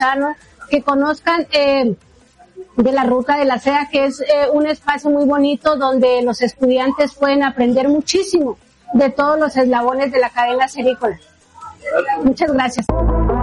veracruzanos, que conozcan de la Ruta de la Seda, que es un espacio muy bonito donde los estudiantes pueden aprender muchísimo de todos los eslabones de la cadena cerícola. Muchas gracias.